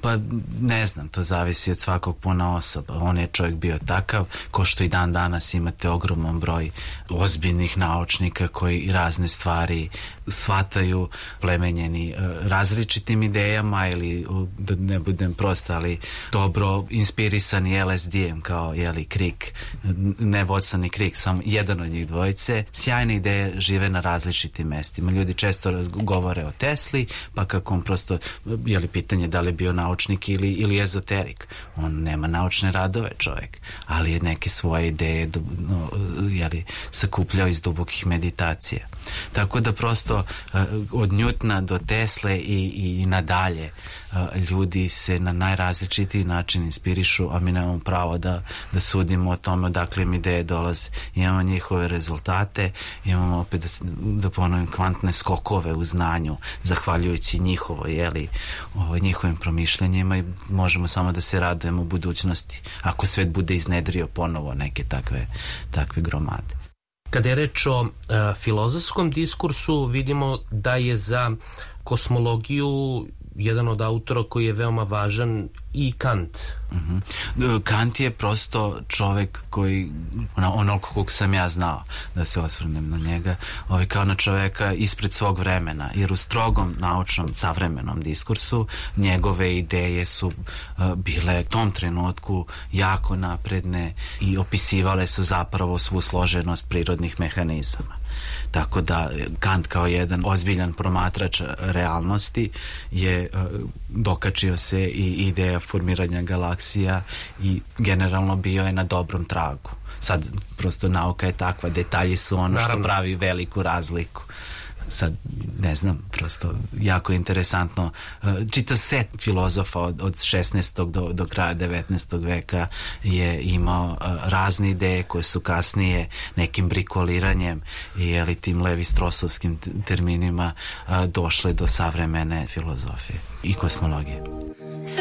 Pa ne znam, to zavisi od svakog ponaosob. On je čovjek bio takav, ko što i dan danas imate ogroman broj ozbiljnih naučnika koji razne stvari shvataju, plemenjeni različitim idejama ili, da ne budem prost, ali dobro inspirisani LSD-em kao Krik, ne Watson i Krik, samo jedan od njih dvojice. Sjajne ideje žive na različitim mestima. Ljudi često govore o Tesli, pa kako on prosto, pitanje da li je bio naučnik ili ezoterik. On nema naučne radove, čovjek, ali je neke svoje ideje sakupljao iz dubokih meditacija. Tako da prosto od Newtona do Tesle i nadalje ljudi se na najrazličitiji način inspirišu, a mi nemamo pravo da sudimo o tome odakle im ideje dolaze. Imamo njihove rezultate, imamo opet da ponovim kvantne skokove u znanju zahvaljujući njihovim promišljanjima i možemo samo da se radujemo u budućnosti ako svet bude iznedrio ponovo neke takve gromade. Kada je reč o filozofskom diskursu, vidimo da je za kosmologiju jedan od autora koji je veoma važan i Kant. Kant je prosto čovek koji, onoliko kog sam ja znao, da se osvrnem na njega, kao na čoveka ispred svog vremena, jer u strogom naučnom savremenom diskursu njegove ideje su bile u tom trenutku jako napredne i opisivale su zapravo svu složenost prirodnih mehanizama. Tako da Kant kao jedan ozbiljan promatrač realnosti je dokačio se i ideja formiranja galaksija i generalno bio je na dobrom tragu. Sad prosto nauka je takva, detalji su ono što pravi veliku razliku. Sad, ne znam, prosto jako interesantno. Čitav set filozofa od 16. do kraja 19. veka je imao razne ideje koje su kasnije nekim brikoliranjem i tim levi-strosovskim terminima došle do savremene filozofije i kosmologije.